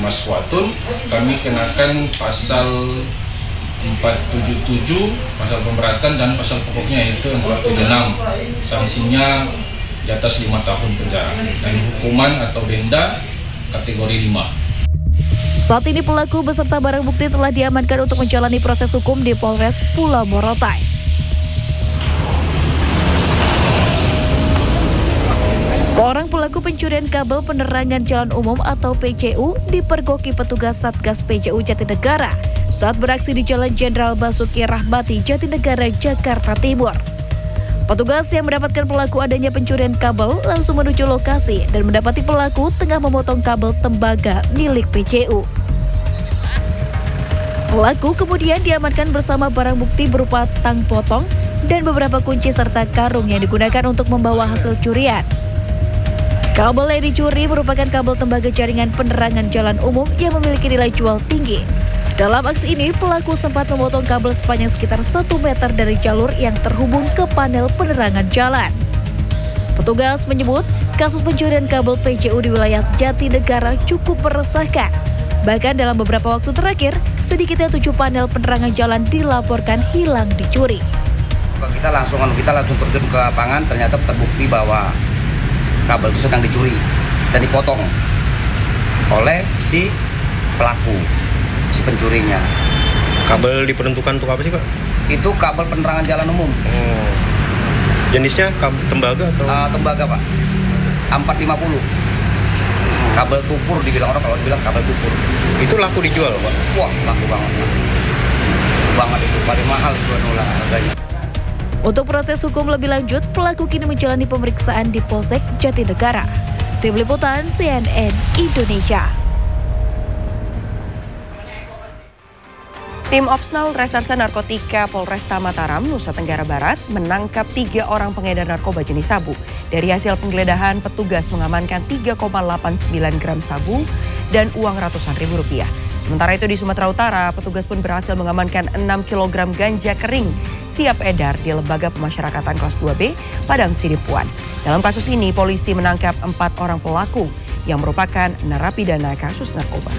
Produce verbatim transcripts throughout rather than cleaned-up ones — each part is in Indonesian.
Mas Watun, kami kenakan pasal empat tujuh tujuh, pasal pemberatan dan pasal pokoknya yaitu empat tujuh enam. Sanksinya di atas lima tahun penjara dan hukuman atau denda kategori lima. Saat ini pelaku beserta barang bukti telah diamankan untuk menjalani proses hukum di Polres Pulau Morotai. Seorang pelaku pencurian kabel penerangan jalan umum atau P C U dipergoki petugas Satgas P C U Jatinegara saat beraksi di Jalan Jenderal Basuki Rahmati, Jatinegara, Jakarta Timur. Petugas yang mendapatkan pelaku adanya pencurian kabel langsung menuju lokasi dan mendapati pelaku tengah memotong kabel tembaga milik P C U. Pelaku kemudian diamankan bersama barang bukti berupa tang potong dan beberapa kunci serta karung yang digunakan untuk membawa hasil curian. Kabel yang dicuri merupakan kabel tembaga jaringan penerangan jalan umum yang memiliki nilai jual tinggi. Dalam aksi ini, pelaku sempat memotong kabel sepanjang sekitar satu meter dari jalur yang terhubung ke panel penerangan jalan. Petugas menyebut, kasus pencurian kabel P C U di wilayah Jatinegara cukup meresahkan. Bahkan dalam beberapa waktu terakhir, sedikitnya tujuh panel penerangan jalan dilaporkan hilang dicuri. Kita langsung kita langsung terjun ke lapangan, ternyata terbukti bahwa kabel itu sedang dicuri dan dipotong oleh si pelaku, si pencurinya. Kabel diperuntukkan untuk apa sih, Pak? Itu kabel penerangan jalan umum. Oh. Jenisnya kabel tembaga atau? Uh, tembaga, Pak. empat lima puluh. Kabel tukur dibilang orang, kalau dibilang kabel tukur. Itu laku dijual, Pak? Wah, laku banget, Pak. Banget itu, paling mahal itu adalah harganya. Untuk proses hukum lebih lanjut, pelaku kini menjalani pemeriksaan di Polsek Jatinegara. Tim Liputan C N N Indonesia. Tim Opsnal Reserse Narkotika Polresta Mataram, Nusa Tenggara Barat menangkap tiga orang pengedar narkoba jenis sabu. Dari hasil penggeledahan, petugas mengamankan tiga koma delapan sembilan gram sabu dan uang ratusan ribu rupiah. Sementara itu di Sumatera Utara, petugas pun berhasil mengamankan enam kilogram ganja kering siap edar di Lembaga Pemasyarakatan Kelas dua B, Padang Sidimpuan. Dalam kasus ini, polisi menangkap empat orang pelaku yang merupakan narapidana kasus narkoba.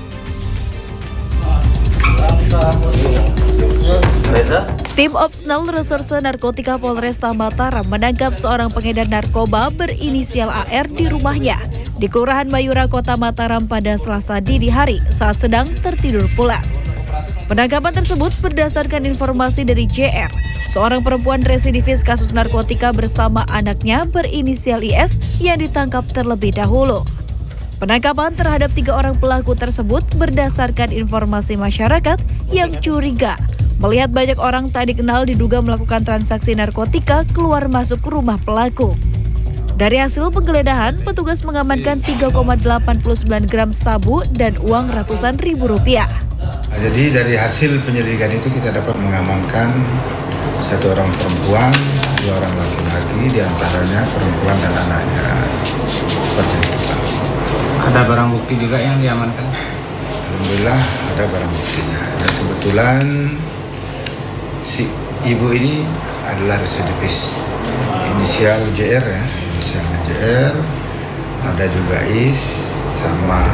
Tim Opsnal Reserse Narkotika Polresta Mataram menangkap seorang pengedar narkoba berinisial A R di rumahnya di Kelurahan Mayura, Kota Mataram pada Selasa dini hari saat sedang tertidur pulas. Penangkapan tersebut berdasarkan informasi dari J R, seorang perempuan residivis kasus narkotika bersama anaknya berinisial I S yang ditangkap terlebih dahulu. Penangkapan terhadap tiga orang pelaku tersebut berdasarkan informasi masyarakat yang curiga melihat banyak orang tak dikenal diduga melakukan transaksi narkotika keluar masuk rumah pelaku. Dari hasil penggeledahan, petugas mengamankan tiga koma delapan sembilan gram sabu dan uang ratusan ribu rupiah. Jadi dari hasil penyelidikan itu kita dapat mengamankan satu orang perempuan, dua orang laki-laki, diantaranya perempuan dan anaknya. Seperti itu, Pak. Ada barang bukti juga yang diamankan? Alhamdulillah ada barang buktinya. Dan kebetulan si ibu ini adalah residivis. Inisial J R ya, inisialnya J R. Ada juga I S sama.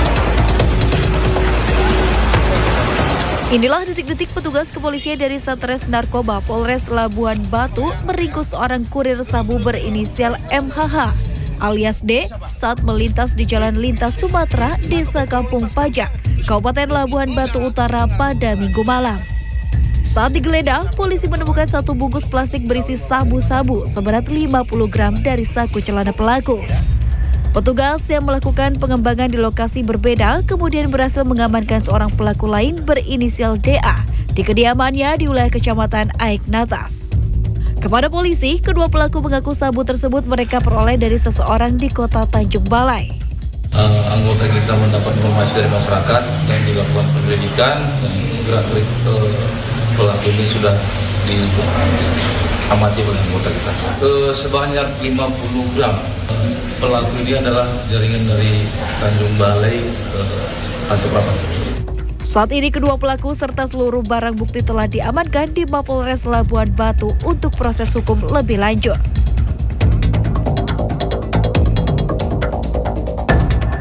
Inilah detik-detik petugas kepolisian dari Satres Narkoba Polres Labuhan Batu meringkus seorang kurir sabu berinisial M H H alias D saat melintas di Jalan Lintas Sumatera, Desa Kampung Pajak, Kabupaten Labuhan Batu Utara pada Minggu malam. Saat digeledah, polisi menemukan satu bungkus plastik berisi sabu-sabu seberat lima puluh gram dari saku celana pelaku. Petugas yang melakukan pengembangan di lokasi berbeda kemudian berhasil mengamankan seorang pelaku lain berinisial D A di kediamannya di wilayah Kecamatan Aik Natas. Kepada polisi, kedua pelaku mengaku sabu tersebut mereka peroleh dari seseorang di Kota Tanjung Balai. Uh, anggota kita mendapat informasi dari masyarakat dan dilakukan penyelidikan dan gerak-gerik uh, pelaku ini sudah diamati oleh anggota kita. Uh, sebanyak lima puluh gram. Uh, pelaku ini adalah jaringan dari Tanjung Balai ke Tanjung Prapat. Saat ini kedua pelaku serta seluruh barang bukti telah diamankan di Mapolres Labuhan Batu untuk proses hukum lebih lanjut.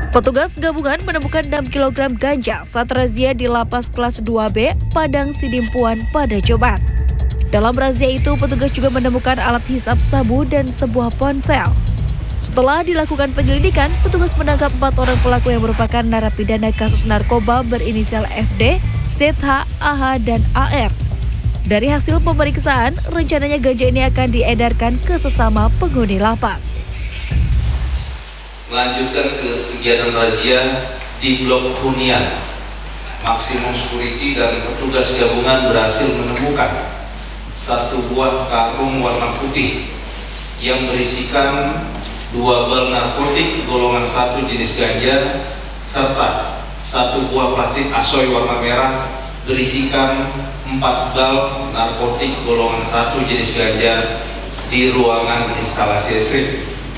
Petugas gabungan menemukan enam kilogram ganja saat razia di Lapas Kelas dua B, Padang Sidimpuan pada Jumat. Dalam razia itu, petugas juga menemukan alat hisap sabu dan sebuah ponsel. Setelah dilakukan penyelidikan, petugas menangkap empat orang pelaku yang merupakan narapidana kasus narkoba berinisial F D, Z H, A H, dan A R. Dari hasil pemeriksaan, rencananya ganja ini akan diedarkan ke sesama penghuni lapas. Melanjutkan ke kegiatan razia di Blok Hunian, Maksimum Security dan petugas gabungan berhasil menemukan satu buah karung warna putih yang berisikan dua bal narkotik golongan satu jenis ganja serta satu buah plastik asoy warna merah berisikan empat bal narkotik golongan satu jenis ganja di ruangan instalasi listrik.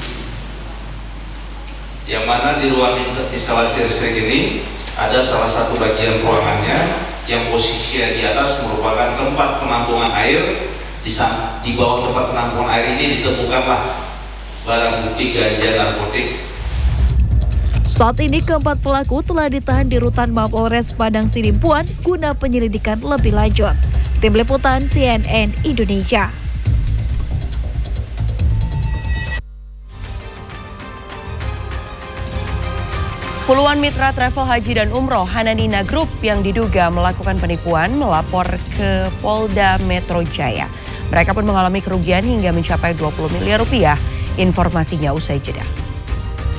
Yang mana di ruangan instalasi listrik ini ada salah satu bagian ruangannya yang posisinya di atas merupakan tempat penampungan air. Di, di bawah tempat penampungan air ini ditemukanlah barang bukti ganja narkotik. Saat ini keempat pelaku telah ditahan di rutan Mapolres Padang Sidimpuan guna penyelidikan lebih lanjut. Tim Liputan C N N Indonesia. Puluhan mitra travel haji dan umroh Hananina Group yang diduga melakukan penipuan melapor ke Polda Metro Jaya. Mereka pun mengalami kerugian hingga mencapai dua puluh miliar rupiah. Informasinya usai jeda.